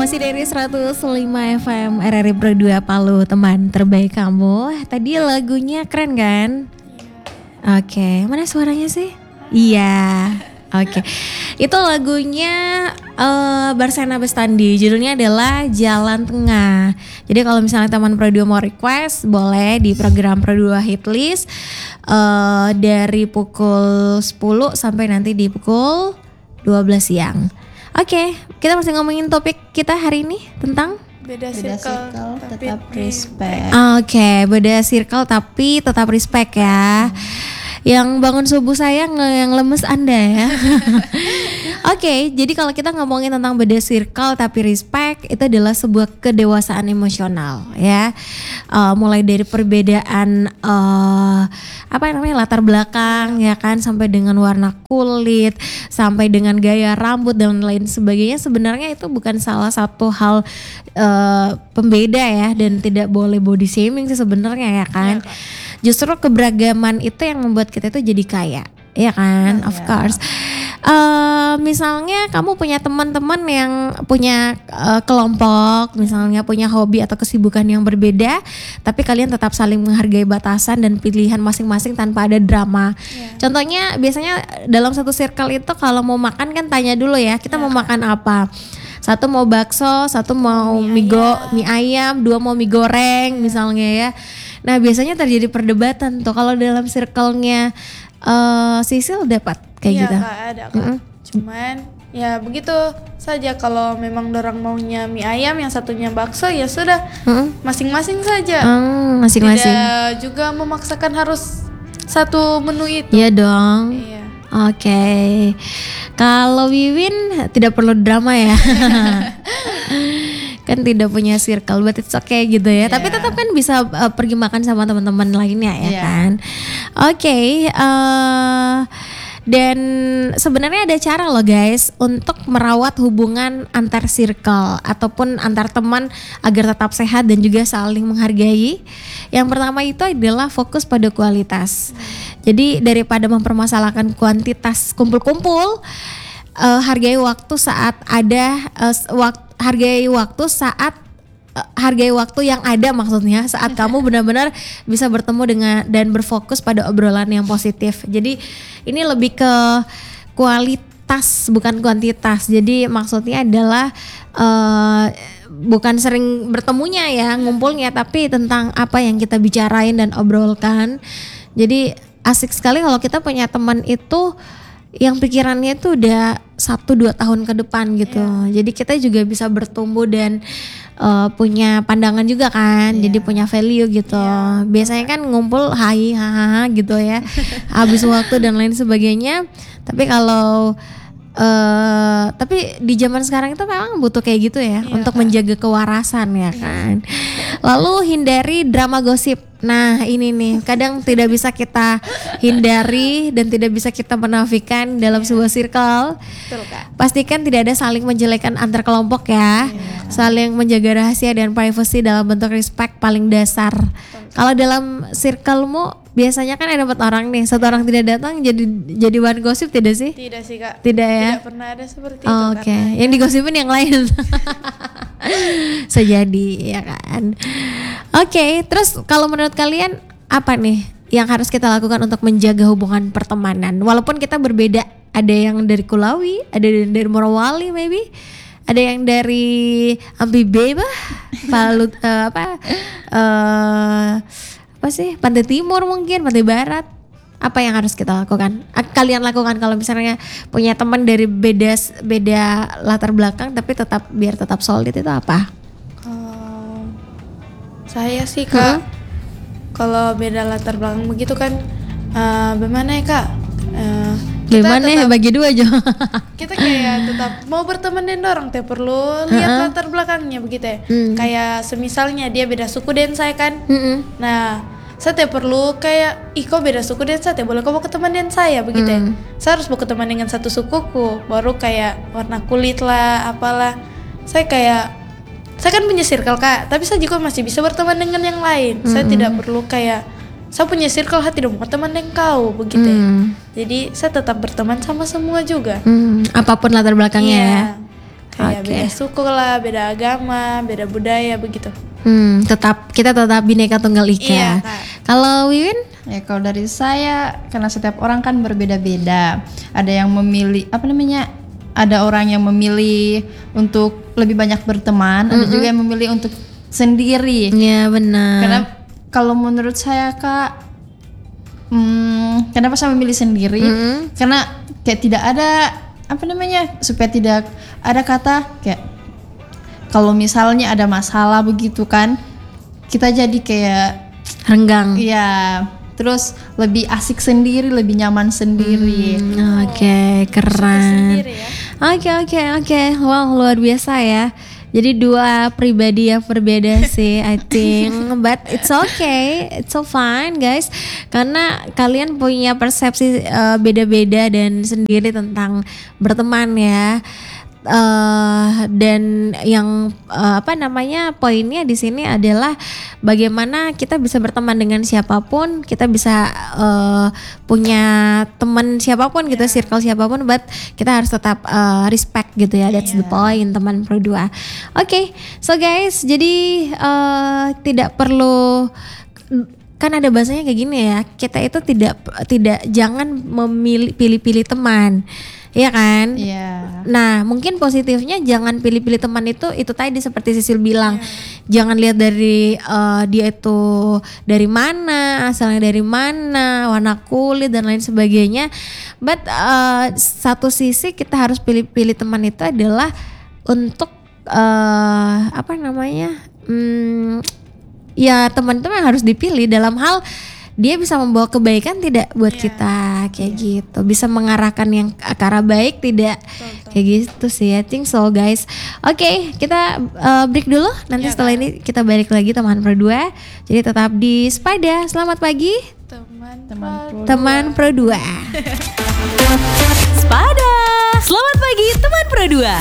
Masih dari 105 FM RRI Pro 2 Palu, teman terbaik kamu. Tadi lagunya keren kan? Oke, mana suaranya sih? Iya. Oke. Itu lagunya Barsena Bestandi. Judulnya adalah Jalan Tengah. Jadi kalau misalnya teman Pro 2 mau request, boleh di program Pro 2 Hitlist dari pukul 10 sampai nanti di pukul 12 siang. Oke, kita masih ngomongin topik kita hari ini tentang beda circle tetap respect. Oke, beda circle tapi tetap respect ya. Yang bangun subuh saya, yang lemes Anda ya. Oke, jadi kalau kita ngomongin tentang beda circle tapi respect, itu adalah sebuah kedewasaan emosional ya. Mulai dari perbedaan latar belakang ya kan, sampai dengan warna kulit, sampai dengan gaya rambut dan lain sebagainya. Sebenarnya itu bukan salah satu hal pembeda ya, dan tidak boleh body shaming sih sebenarnya ya kan. Justru keberagaman itu yang membuat kita itu jadi kaya, ya kan? Of course. Misalnya kamu punya teman-teman yang punya kelompok, misalnya punya hobi atau kesibukan yang berbeda, tapi kalian tetap saling menghargai batasan dan pilihan masing-masing tanpa ada drama. Contohnya biasanya dalam satu circle itu kalau mau makan kan tanya dulu ya, kita mau makan apa? Satu mau bakso, satu mau mie ayam, dua mau mie goreng misalnya ya. Nah biasanya terjadi perdebatan tuh kalau dalam circle-nya Sisil dapat kayak gitu. Iya Kak, ada Kak. Cuman ya begitu saja, kalau memang dorang maunya mie ayam, yang satunya bakso, ya sudah masing-masing saja. Masing-masing. Tidak juga memaksakan harus satu menu itu. Iya dong. Iya. Oke. Kalau Wiwin tidak perlu drama ya. Kan tidak punya circle, but it's okay gitu ya. Tapi tetap kan bisa pergi makan sama teman-teman lainnya ya kan. Oke. Dan sebenarnya ada cara loh guys untuk merawat hubungan antar circle ataupun antar teman agar tetap sehat dan juga saling menghargai. Yang pertama itu adalah fokus pada kualitas. Jadi daripada mempermasalahkan kuantitas kumpul-kumpul, hargai waktu saat ada hargai waktu yang ada, maksudnya saat kamu benar-benar bisa bertemu dengan dan berfokus pada obrolan yang positif. Jadi ini lebih ke kualitas bukan kuantitas. Jadi maksudnya adalah bukan sering bertemunya ya, ngumpulnya, tapi tentang apa yang kita bicarain dan obrolkan. Jadi asik sekali kalau kita punya teman itu yang pikirannya itu udah 1-2 tahun ke depan gitu. Jadi kita juga bisa bertumbuh dan punya pandangan juga kan. Jadi punya value gitu. Biasanya kan ngumpul hahaha gitu ya. Habis waktu dan lain sebagainya. Tapi kalau tapi di zaman sekarang itu memang butuh kayak gitu ya, untuk menjaga kewarasan ya kan. Lalu hindari drama gosip. Nah ini nih kadang tidak bisa kita hindari dan tidak bisa kita menafikan dalam sebuah circle. Betul, Kak. Pastikan tidak ada saling menjelekan antar kelompok ya. Saling menjaga rahasia dan privacy dalam bentuk respect paling dasar. Kalau dalam circlemu biasanya kan ada 4 orang nih, 1 orang tidak datang jadi bahan gosip tidak sih? Tidak sih Kak. Tidak ya? Tidak pernah ada seperti itu. Oke, yang digosipin yang lain. Sejadi ya kan. Oke, terus kalau menurut kalian apa nih yang harus kita lakukan untuk menjaga hubungan pertemanan? Walaupun kita berbeda, ada yang dari Kulawi, ada yang dari Morowali maybe, ada yang dari Ambibe Palu, Pantai Timur mungkin, Pantai Barat. Apa yang harus kita lakukan? Kalian lakukan kalau misalnya punya teman dari beda latar belakang tapi biar tetap solid, itu apa? Saya sih Kak, kalau beda latar belakang begitu kan, bagaimana ya Kak? Gimana ya, bagi 2 aja. Kita kayak tetap mau berteman dengan orang, teh perlu lihat latar belakangnya begitu ya. Kayak semisalnya dia beda suku dengan saya kan. Nah, saya teh perlu kayak, kok beda suku dengan saya, teh boleh kau mau ketemu dengan saya begitu ya. Saya harus mau ketemu dengan satu sukuku, baru kayak warna kulit lah, apalah. Saya kan punya circle Kak, tapi saya juga masih bisa berteman dengan yang lain. Saya tidak perlu kayak, saya punya circle, saya tidak mau berteman dengan kau begitu ya. Jadi saya tetap berteman sama semua juga. Apapun latar belakangnya ya. Kayak beda suku lah, beda agama, beda budaya begitu. Kita tetap Bhinneka Tunggal Ika. Iya, Kak. Kalau Wiwin? Ya kalau dari saya, karena setiap orang kan berbeda-beda. Ada yang memilih ada orang yang memilih untuk lebih banyak berteman, ada juga yang memilih untuk sendiri. Iya benar. Karena kalau menurut saya Kak, kenapa saya memilih sendiri? Karena kayak tidak ada supaya tidak ada kata kayak kalau misalnya ada masalah begitu kan, kita jadi kayak renggang. Iya, terus lebih asik sendiri, lebih nyaman sendiri. Oke, keren. Sendiri ya. Oke. Wow, luar biasa ya. Jadi dua pribadi yang berbeda sih, I think. But it's okay, it's so fine guys. Karena kalian punya persepsi beda-beda dan sendiri tentang berteman ya. Dan yang poinnya di sini adalah bagaimana kita bisa berteman dengan siapapun, kita bisa punya teman siapapun gitu, circle siapapun, but kita harus tetap respect gitu ya. That's the point, teman pro 2. Oke, so guys, jadi tidak perlu, kan ada bahasanya kayak gini ya, kita itu jangan pilih-pilih teman. Iya kan? Iya. Nah, mungkin positifnya jangan pilih-pilih teman itu tadi seperti Sisil bilang. Jangan lihat dari dia itu dari mana, asalnya dari mana, warna kulit dan lain sebagainya. But satu sisi kita harus pilih-pilih teman itu adalah untuk ya teman-teman yang harus dipilih dalam hal dia bisa membawa kebaikan tidak buat kita kayak gitu, bisa mengarahkan yang ke arah baik tidak. Kayak gitu sih, I think so guys. Oke, kita break dulu, nanti setelah ini kita balik lagi teman pro 2. Jadi tetap di Spada. Selamat pagi teman pro 2. Spada. Selamat pagi teman pro 2.